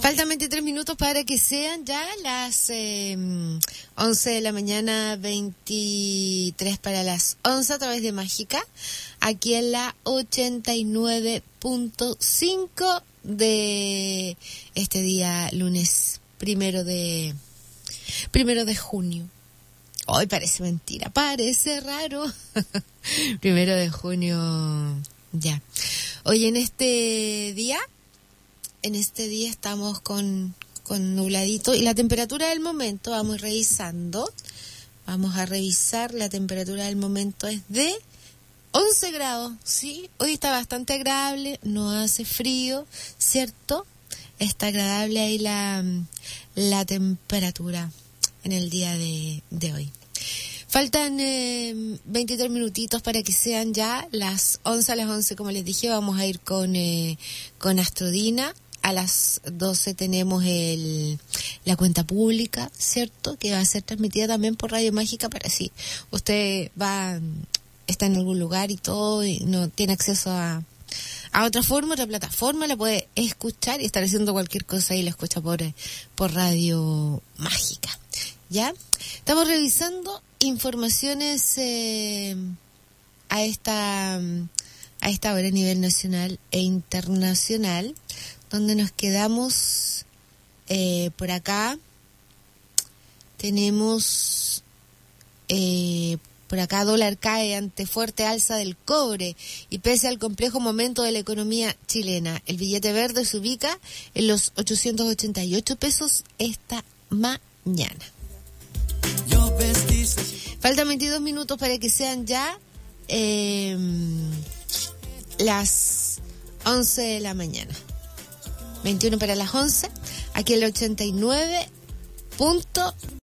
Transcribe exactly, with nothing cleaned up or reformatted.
Faltan veintitrés minutos para que sean ya las eh, once de la mañana, veintitrés para las once a través de Mágica, aquí en la ochenta y nueve punto cinco de este día lunes primero de primero de junio. Hoy parece mentira, parece raro. Primero de junio, ya. Hoy en este día, en este día estamos con, con nubladito y la temperatura del momento, vamos revisando, vamos a revisar, la temperatura del momento es de once grados, ¿sí? Hoy está bastante agradable, no hace frío, ¿cierto? Está agradable ahí la, la temperatura en el día de, de hoy. Faltan eh, veintitrés minutitos para que sean ya las once a las once, como les dije, vamos a ir con, eh, con Astrodina. A las doce tenemos el la cuenta pública, ¿cierto? Que va a ser transmitida también por Radio Mágica para si usted va, está en algún lugar y todo y no tiene acceso a, a otra forma, otra plataforma, la puede escuchar y estar haciendo cualquier cosa y la escucha por, por Radio Mágica. ¿Ya? Estamos revisando informaciones eh, a esta a esta hora a nivel nacional e internacional, donde nos quedamos eh, por acá. Tenemos eh, por acá dólar cae ante fuerte alza del cobre y pese al complejo momento de la economía chilena. El billete verde se ubica en los ochocientos ochenta y ocho pesos esta mañana. Faltan veintidós minutos para que sean ya eh, las once de la mañana. veintiuno para las once, aquí el ochenta y nueve punto